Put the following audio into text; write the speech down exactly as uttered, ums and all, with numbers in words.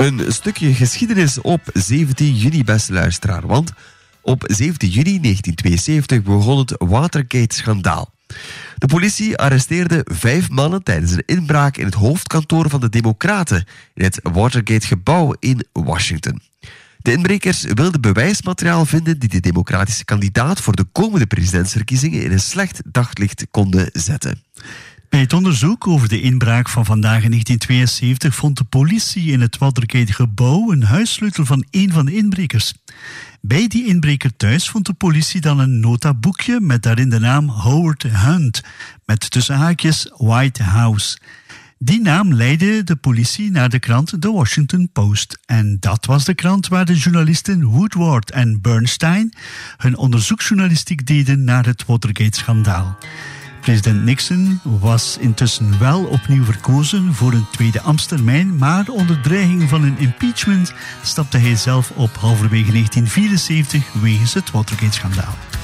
Een stukje geschiedenis op zeventien juni, beste luisteraar. Want op zeventien juni negentien tweeënzeventig begon het Watergate-schandaal. De politie arresteerde vijf mannen tijdens een inbraak in het hoofdkantoor van de Democraten in het Watergate-gebouw in Washington. De inbrekers wilden bewijsmateriaal vinden die de democratische kandidaat voor de komende presidentsverkiezingen in een slecht daglicht konden zetten. Bij het onderzoek over de inbraak van vandaag in negentien tweeënzeventig vond de politie in het Watergate-gebouw een huissleutel van een van de inbrekers. Bij die inbreker thuis vond de politie dan een notaboekje met daarin de naam Howard Hunt, met tussen haakjes White House. Die naam leidde de politie naar de krant The Washington Post. En dat was de krant waar de journalisten Woodward en Bernstein hun onderzoeksjournalistiek deden naar het Watergate-schandaal. President Nixon was intussen wel opnieuw verkozen voor een tweede ambtstermijn, maar onder dreiging van een impeachment stapte hij zelf op halverwege negentien vierenzeventig wegens het Watergate-schandaal.